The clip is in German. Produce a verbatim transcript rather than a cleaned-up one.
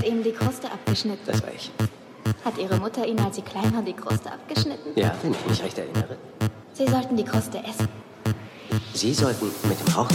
ihm die Kruste abgeschnitten. Das war ich. Hat Ihre Mutter Ihnen, als Sie klein waren, die Kruste abgeschnitten? Ja, wenn ich mich recht erinnere. Sie sollten die Kruste essen. Sie sollten mit dem Rauchen